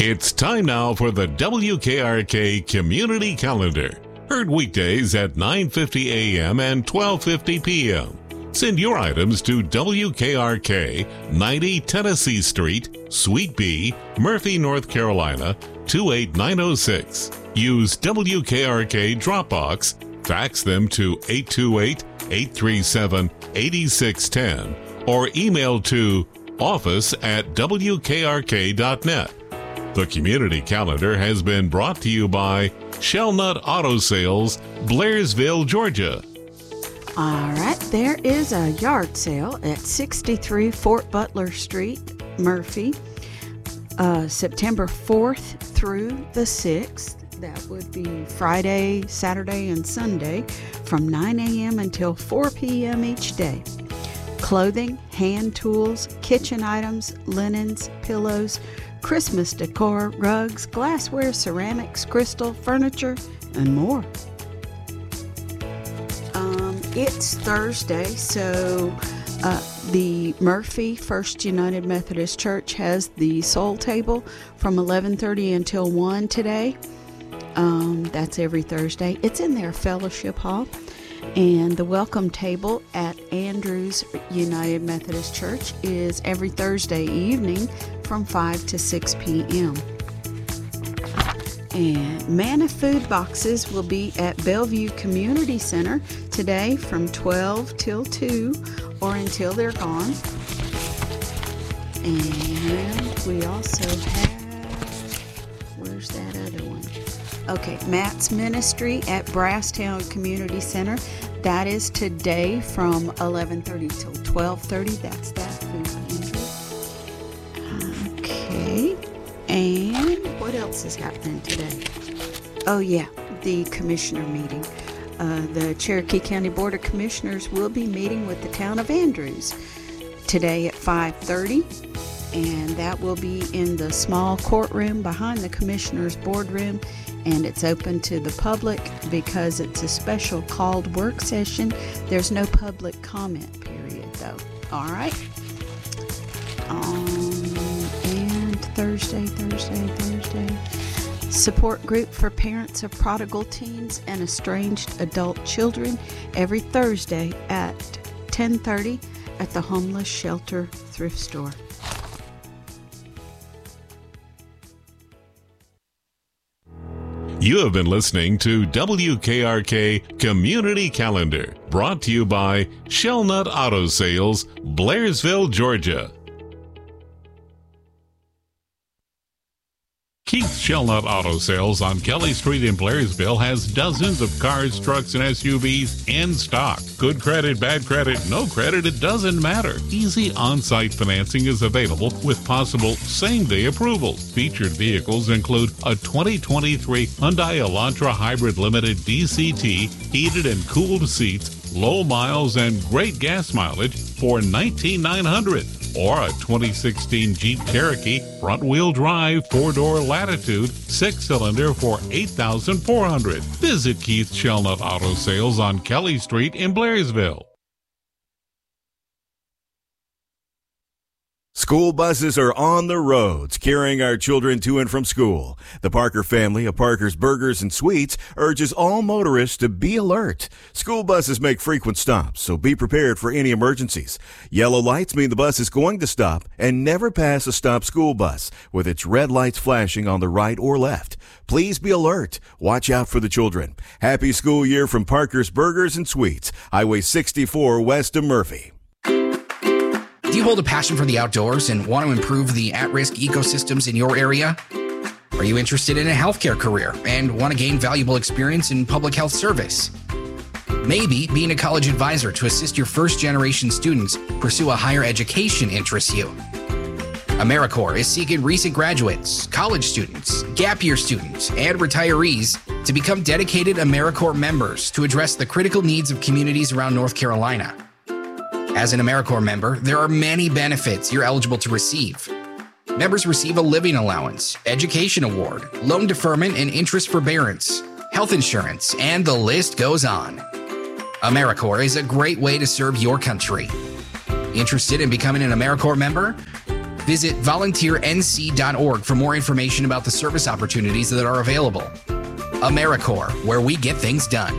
It's time now for the WKRK Community Calendar. Heard weekdays at 9:50 a.m. and 12:50 p.m. Send your items to WKRK, 90 Tennessee Street, Suite B, Murphy, North Carolina, 28906. Use WKRK Dropbox, fax them to 828-837-8610, or email to office@wkrk.net. The Community Calendar has been brought to you by Shellnut Auto Sales, Blairsville, Georgia. All right, there is a yard sale at 63 Fort Butler Street, Murphy, September 4th through the 6th. That would be Friday, Saturday, and Sunday from 9 a.m. until 4 p.m. each day. Clothing, hand tools, kitchen items, linens, pillows, Christmas decor, rugs, glassware, ceramics, crystal, furniture, and more. It's Thursday, so the Murphy First United Methodist Church has the soul table from 11:30 until 1 today. That's every Thursday. It's in their fellowship hall. And the welcome table at Andrews United Methodist Church is every Thursday evening from 5 to 6 p.m. And Manna Food Boxes will be at Bellevue Community Center today from 12 till 2 or until they're gone. And we also have, where's that other one? Okay, Matt's Ministry at Brasstown Community Center. That is today from 11:30 till 12:30. That's that food pantry. Okay, and what else is happening today? Oh yeah, the commissioner meeting. The Cherokee County Board of Commissioners will be meeting with the town of Andrews today at 5:30. And that will be in the small courtroom behind the commissioner's boardroom, and it's open to the public because it's a special called work session. There's no public comment period though. All right. And Thursday. Support group for parents of prodigal teens and estranged adult children every Thursday at 10:30 at the Homeless Shelter Thrift Store. You have been listening to WKRK Community Calendar, brought to you by Shellnut Auto Sales, Blairsville, Georgia. Keith's Shellnut Auto Sales on Kelly Street in Blairsville has dozens of cars, trucks, and SUVs in stock. Good credit, bad credit, no credit, it doesn't matter. Easy on-site financing is available with possible same-day approvals. Featured vehicles include a 2023 Hyundai Elantra Hybrid Limited DCT, heated and cooled seats, low miles, and great gas mileage for $19,900. Or a 2016 Jeep Cherokee front-wheel drive 4-door Latitude 6-cylinder for $8,400. Visit Keith Shellnut Auto Sales on Kelly Street in Blairsville. School buses are on the roads, carrying our children to and from school. The Parker family of Parker's Burgers and Sweets urges all motorists to be alert. School buses make frequent stops, so be prepared for any emergencies. Yellow lights mean the bus is going to stop, and never pass a stopped school bus with its red lights flashing on the right or left. Please be alert. Watch out for the children. Happy school year from Parker's Burgers and Sweets, Highway 64 west of Murphy. Do you hold a passion for the outdoors and want to improve the at-risk ecosystems in your area? Are you interested in a healthcare career and want to gain valuable experience in public health service? Maybe being a college advisor to assist your first-generation students pursue a higher education interests you. AmeriCorps is seeking recent graduates, college students, gap year students, and retirees to become dedicated AmeriCorps members to address the critical needs of communities around North Carolina. As an AmeriCorps member, there are many benefits you're eligible to receive. Members receive a living allowance, education award, loan deferment and interest forbearance, health insurance, and the list goes on. AmeriCorps is a great way to serve your country. Interested in becoming an AmeriCorps member? Visit volunteernc.org for more information about the service opportunities that are available. AmeriCorps, where we get things done.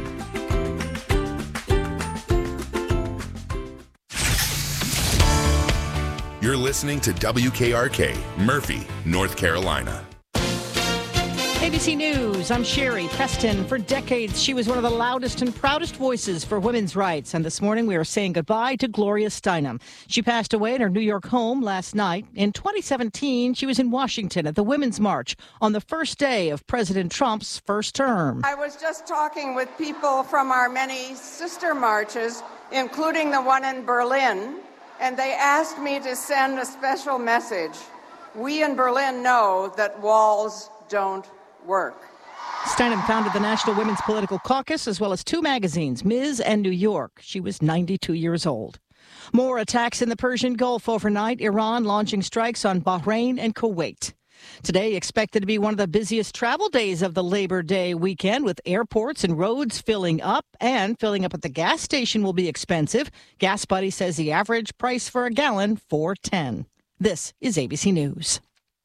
You're listening to WKRK, Murphy, North Carolina. ABC News, I'm Sherry Preston. For decades, she was one of the loudest and proudest voices for women's rights. And this morning, we are saying goodbye to Gloria Steinem. She passed away in her New York home last night. In 2017, she was in Washington at the Women's March on the first day of President Trump's first term. I was just talking with people from our many sister marches, including the one in Berlin, and they asked me to send a special message. We in Berlin know that walls don't work. Steinem founded the National Women's Political Caucus as well as two magazines, Ms. and New York. She was 92 years old. More attacks in the Persian Gulf overnight, Iran launching strikes on Bahrain and Kuwait. Today expected to be one of the busiest travel days of the Labor Day weekend, with airports and roads filling up, and filling up at the gas station will be expensive. Gas Buddy says the average price for a gallon, $4.10. This is ABC News.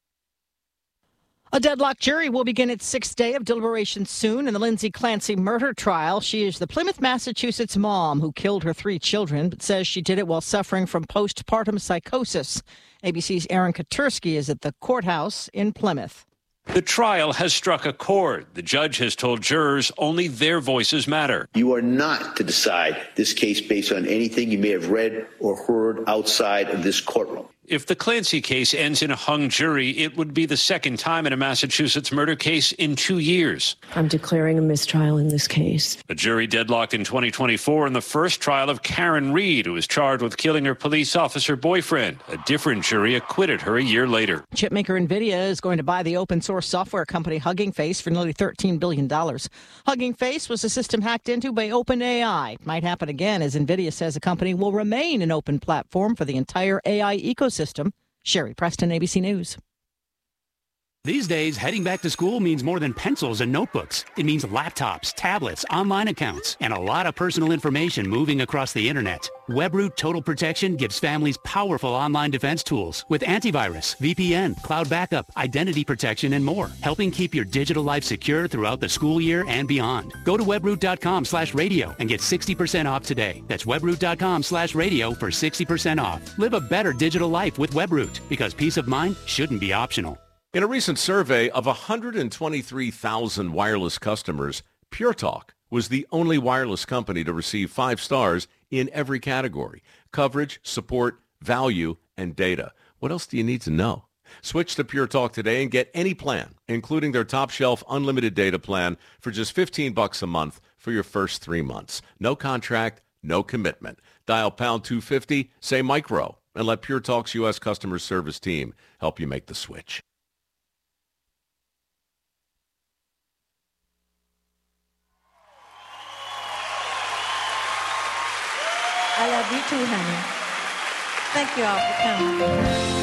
A deadlocked jury will begin its sixth day of deliberations soon in the Lindsay Clancy murder trial. She is the Plymouth, Massachusetts mom who killed her three children, but says she did it while suffering from postpartum psychosis. ABC's Aaron Katursky is at the courthouse in Plymouth. The trial has struck a chord. The judge has told jurors only their voices matter. You are not to decide this case based on anything you may have read or heard outside of this courtroom. If the Clancy case ends in a hung jury, it would be the second time in a Massachusetts murder case in 2 years. I'm declaring a mistrial in this case. A jury deadlocked in 2024 in the first trial of Karen Reed, who was charged with killing her police officer boyfriend. A different jury acquitted her a year later. Chipmaker NVIDIA is going to buy the open source software company Hugging Face for nearly $13 billion. Hugging Face was a system hacked into by OpenAI. Might happen again, as NVIDIA says the company will remain an open platform for the entire AI ecosystem. Sherry Preston, ABC News. These days, heading back to school means more than pencils and notebooks. It means laptops, tablets, online accounts, and a lot of personal information moving across the internet. WebRoot Total Protection gives families powerful online defense tools with antivirus, VPN, cloud backup, identity protection, and more, helping keep your digital life secure throughout the school year and beyond. Go to webroot.com/radio and get 60% off today. That's webroot.com/radio for 60% off. Live a better digital life with WebRoot, because peace of mind shouldn't be optional. In a recent survey of 123,000 wireless customers, Pure Talk was the only wireless company to receive 5 stars in every category: coverage, support, value, and data. What else do you need to know? Switch to Pure Talk today and get any plan, including their top shelf unlimited data plan, for just $15 a month for your first 3 months. No contract, no commitment. Dial pound 250, say micro, and let Pure Talk's U.S. customer service team help you make the switch. I love you too, honey. Thank you all for coming.